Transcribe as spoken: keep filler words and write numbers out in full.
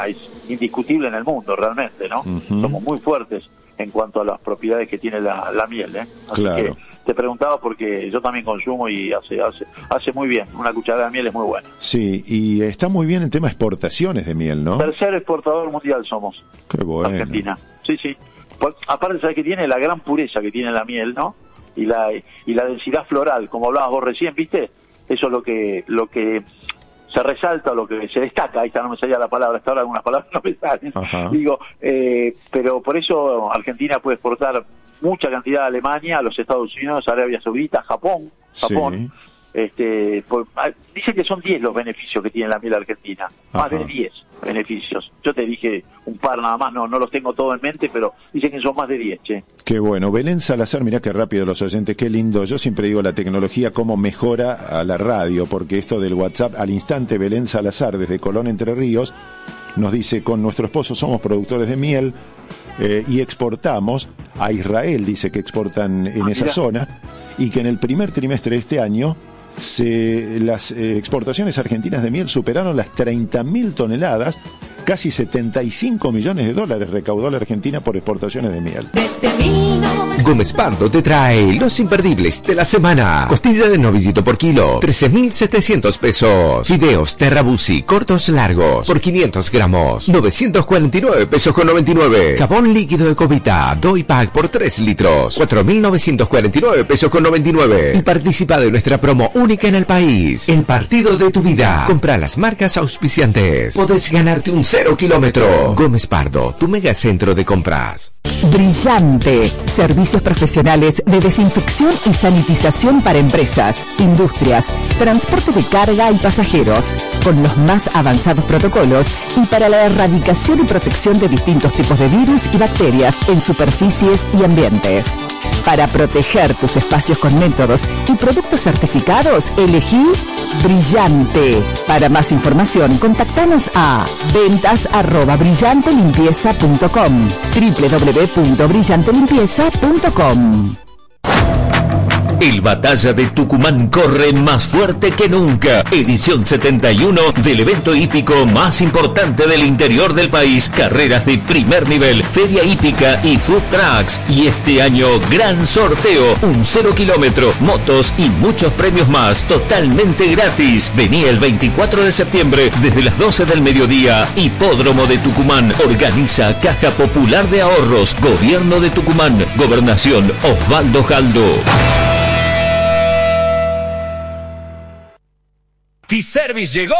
es indiscutible en el mundo realmente, ¿no? Uh-huh. Somos muy fuertes en cuanto a las propiedades que tiene la, la miel, ¿eh? Así claro. que te preguntaba porque yo también consumo y hace hace hace muy bien. Una cucharada de miel es muy buena. Sí, y está muy bien en tema de exportaciones de miel, ¿no? Tercer exportador mundial somos. Qué bueno. Argentina. Sí, sí. Por, aparte, ¿sabes qué tiene? La gran pureza que tiene la miel, ¿no? Y la y la densidad floral, como hablabas vos recién, ¿viste? Eso es lo que lo que se resalta, lo que se destaca. Ahí está, no me salía la palabra, hasta ahora algunas palabras no me salen. Ajá. Digo, eh, pero por eso Argentina puede exportar mucha cantidad a Alemania, a los Estados Unidos, a Arabia Saudita, Japón, Japón. Sí. Este, por, dicen que son diez los beneficios que tiene la miel argentina, más Ajá. de diez beneficios. Yo te dije un par nada más, no no los tengo todos en mente, pero dicen que son más de diez, che. Qué bueno. Belén Salazar, mirá qué rápido los oyentes, qué lindo. Yo siempre digo la tecnología cómo mejora a la radio, porque esto del WhatsApp, al instante Belén Salazar desde Colón, Entre Ríos, nos dice, con nuestro esposo somos productores de miel eh, y exportamos a Israel, dice que exportan en ah, esa mira. zona, y que en el primer trimestre de este año Se, las eh, exportaciones argentinas de miel superaron las treinta mil toneladas, casi setenta y cinco millones de dólares recaudó la Argentina por exportaciones de miel. Gómez Pardo te trae los imperdibles de la semana. Costilla de novillito por kilo, trece mil setecientos pesos. Fideos Terrabusi, cortos largos, por quinientos gramos, novecientos cuarenta y nueve pesos con noventa y nueve. Jabón líquido de Covita, Doy Pack por tres litros, cuatro mil novecientos cuarenta y nueve pesos con noventa y nueve. Y participa de nuestra promo única en el país. El partido de tu vida. Compra las marcas auspiciantes. Podés ganarte un cero kilómetro. Gómez Pardo, tu mega centro de compras. Brillante. Servicios profesionales de desinfección y sanitización para empresas, industrias, transporte de carga y pasajeros, con los más avanzados protocolos y para la erradicación y protección de distintos tipos de virus y bacterias en superficies y ambientes. Para proteger tus espacios con métodos y productos certificados, elegí Brillante. Para más información, contactanos a ventas arroba brillante limpieza punto com, doble u doble u doble u punto brillante limpieza punto com. El Batalla de Tucumán corre más fuerte que nunca. Edición setenta y uno del evento hípico más importante del interior del país. Carreras de primer nivel, feria hípica y food trucks. Y este año, gran sorteo. Un cero kilómetro, motos y muchos premios más. Totalmente gratis. Vení el veinticuatro de septiembre desde las doce del mediodía. Hipódromo de Tucumán. Organiza Caja Popular de Ahorros. Gobierno de Tucumán. Gobernación Osvaldo Jaldo. T-Service llegó